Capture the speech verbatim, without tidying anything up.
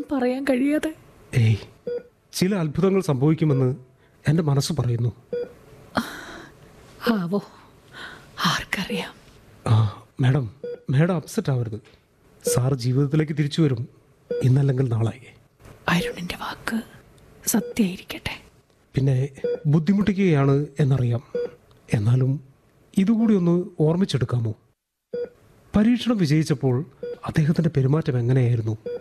പറയാൻ കഴിയാതെ. ഏയ്, ചില അത്ഭുതങ്ങൾ സംഭവിക്കുമെന്ന് എൻ്റെ മനസ്സ് പറയുന്നു. ആവോ, ആർക്കറിയാം. ആ മാഡം, മാഡം അപ്സെറ്റ് ആവരുത്. സാർ ജീവിതത്തിലേക്ക് തിരിച്ചു വരും, ഇന്നല്ലെങ്കിൽ നാളെ. അരുണിൻ്റെ വാക്ക് സത്യമായിരിക്കട്ടെ. പിന്നെ ബുദ്ധിമുട്ടിക്കുകയാണ് എന്നറിയാം. എന്നാലും ഇതുകൂടി ഒന്ന് ഓർമ്മിച്ചെടുക്കാമോ? പരീക്ഷണം വിജയിച്ചപ്പോൾ അദ്ദേഹത്തിൻ്റെ പെരുമാറ്റം എങ്ങനെയായിരുന്നു?